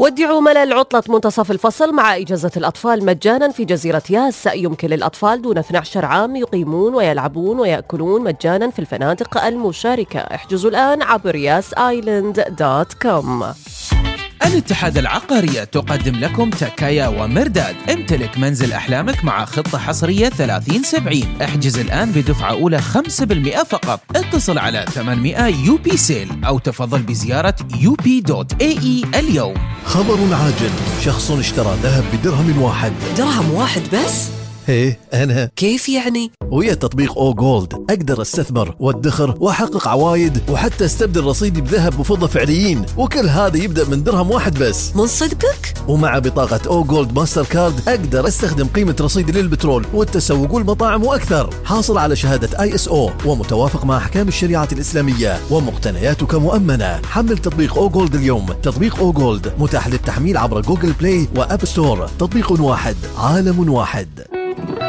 ودعوا ملل عطلة منتصف الفصل مع إجازة الأطفال مجانا في جزيرة ياس. يمكن للأطفال دون 12 عام يقيمون ويلعبون ويأكلون مجانا في الفنادق المشاركة. احجزوا الآن عبر yasisland.com. الاتحاد العقارية تقدم لكم تكايا ومرداد. امتلك منزل أحلامك مع خطة حصرية 30/70. احجز الآن بدفعة أولى 5% فقط. اتصل على 800 UP سيل أو تفضل بزيارة up.ae اليوم. خبر عاجل: شخص اشترى ذهب بدرهم واحد. درهم واحد بس؟ ايه أنا. كيف يعني؟ ويا تطبيق أو جولد أقدر استثمر وادخر وأحقق عوايد وحتى استبدل رصيدي بذهب وفضة فعليين، وكل هذا يبدأ من درهم واحد بس. من صدقك؟ ومع بطاقة أو جولد ماستر كارد أقدر استخدم قيمة رصيدي للبترول والتسوق والمطاعم وأكثر. حاصل على شهادة ISO ومتوافق مع أحكام الشريعة الإسلامية ومقتنياتك مؤمنة. حمل تطبيق أو جولد اليوم. تطبيق أو جولد متاح للتحميل عبر جوجل بلاي وأب ستور. تطبيق واحد، عالم واحد.